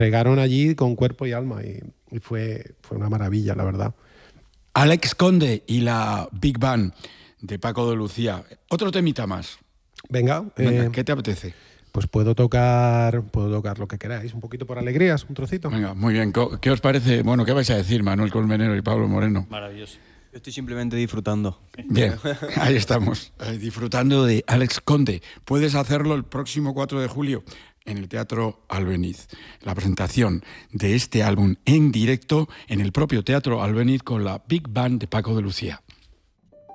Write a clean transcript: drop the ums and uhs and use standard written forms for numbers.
Llegaron allí con cuerpo y alma y fue una maravilla, la verdad. Alex Conde y la Big Band de Paco de Lucía. Otro temita más. Venga, ¿Qué te apetece? Pues puedo tocar lo que queráis, un poquito por alegrías, un trocito. Venga, muy bien. ¿Qué os parece? Bueno, ¿qué vais a decir, Manuel Colmenero y Pablo Moreno? Maravilloso. Yo estoy simplemente disfrutando. Bien, ahí estamos, disfrutando de Alex Conde. Puedes hacerlo el próximo 4 de julio en el Teatro Albéniz. La presentación de este álbum en directo en el propio Teatro Albéniz con la Big Band de Paco de Lucía.